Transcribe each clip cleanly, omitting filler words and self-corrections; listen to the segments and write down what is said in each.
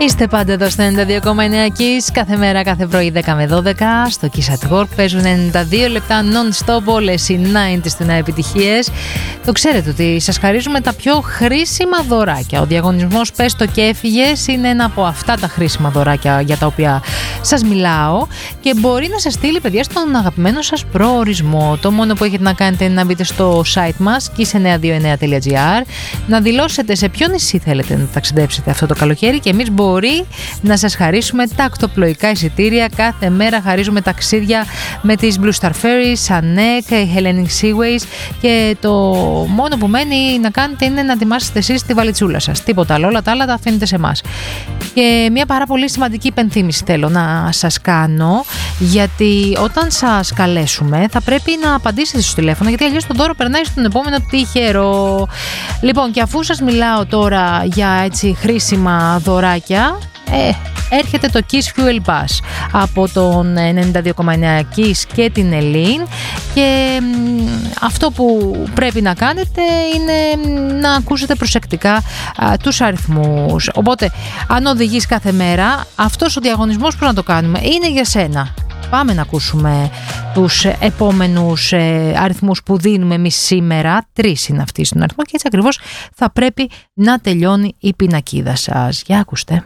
Είστε πάντα εδώ στο 92,9 Kiss, κάθε μέρα, κάθε πρωί 10 με 12 στο Kiss at Work. Παίζουν 92 λεπτά non-stop όλες οι 90's του νέα επιτυχίες. Το ξέρετε ότι σας χαρίζουμε τα πιο χρήσιμα δωράκια. Ο διαγωνισμός Πες το και έφυγες είναι ένα από αυτά τα χρήσιμα δωράκια για τα οποία σας μιλάω και μπορεί να σας στείλει, παιδιά, στον αγαπημένο σας προορισμό. Το μόνο που έχετε να κάνετε είναι να μπείτε στο site μας kiss929.gr, να δηλώσετε σε ποιο νησί θέλετε να ταξιδέψετε αυτό το καλοκαίρι και εμείς μπορεί να σας χαρίσουμε τακτοπλοϊκά εισιτήρια. Κάθε μέρα χαρίζουμε ταξίδια με τις Blue Star Ferries, Anek, Hellenic Seaways και το μόνο που μένει να κάνετε είναι να ετοιμάσετε εσείς τη βαλιτσούλα σας. Τίποτα άλλο, όλα τα άλλα τα αφήνετε σε εμάς. Και μια πάρα πολύ σημαντική υπενθύμηση θέλω να σας κάνω, γιατί όταν σας καλέσουμε θα πρέπει να απαντήσετε στο τηλέφωνο, γιατί αλλιώς το δώρο περνάει στον επόμενο τυχερό. Λοιπόν, και αφού σας μιλάω τώρα για έτσι χρήσιμα δωράκια, έρχεται το Kiss Fuel Pass από τον 92,9 Kiss και την Ελλήν και αυτό που πρέπει να κάνετε είναι να ακούσετε προσεκτικά τους αριθμούς. Οπότε αν οδηγείς κάθε μέρα, αυτός ο διαγωνισμός που να το κάνουμε είναι για σένα. Πάμε να ακούσουμε τους επόμενους αριθμούς που δίνουμε εμείς σήμερα. 3 είναι αυτοί στον αριθμό και έτσι ακριβώς θα πρέπει να τελειώνει η πινακίδα σας. Για ακούστε.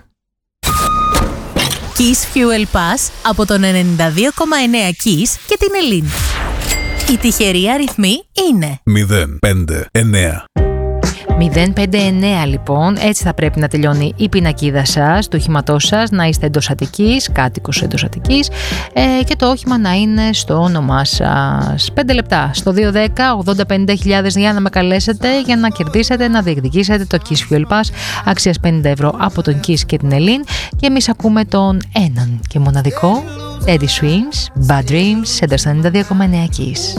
Kiss Fuel Pass από τον 92,9 Kiss και την Ελλήν. Οι τυχεροί αριθμοί είναι 059. 059 λοιπόν, έτσι θα πρέπει να τελειώνει η πινακίδα σας, του οχήματός σας, να είστε εντός Αττικής, κάτοικος εντός Αττικής και το όχημα να είναι στο όνομά σας. 5 λεπτά στο 210-80-50.000 για να με καλέσετε, για να κερδίσετε, να διεκδικήσετε το Kiss Fuel Pass αξίας 50 ευρώ από τον Kiss και την Ελλήν και εμείς ακούμε τον έναν και μοναδικό Eddie Swims, Bad Dreams, εδώ στο 92,9 Kiss.